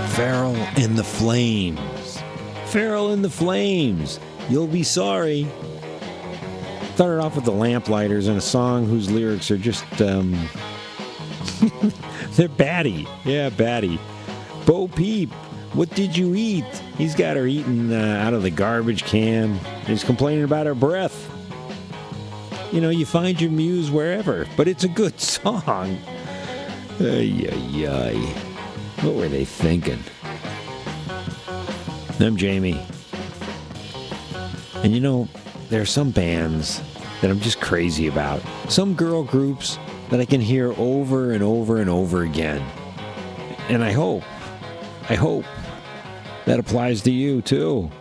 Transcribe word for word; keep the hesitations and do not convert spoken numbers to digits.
Farrell and the Flames. Farrell and the Flames. You'll be sorry. Started off with the Lamplighters and a song whose lyrics are just, um, they're batty. Yeah, batty. Bo Peep, what did you eat? He's got her eating uh, out of the garbage can. He's complaining about her breath. You know, you find your muse wherever, but it's a good song. Ay, ay, ay. What were they thinking? I'm Jamie. And you know, there are some bands that I'm just crazy about. Some girl groups that I can hear over and over and over again. And I hope, I hope that applies to you too.